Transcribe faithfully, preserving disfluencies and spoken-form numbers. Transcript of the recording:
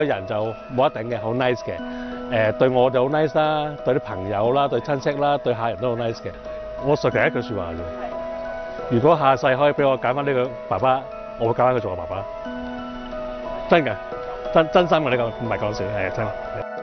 人就冇一定嘅，好 nice 嘅。誒對我就好 nice 啦，對啲朋友啦、對親戚啦、對客人都好 nice 嘅。我實係一句説話啫。如果下世可以俾我揀翻呢個爸爸，我會揀翻佢做我爸爸。真嘅，真真心嘅呢個唔係講笑，係真。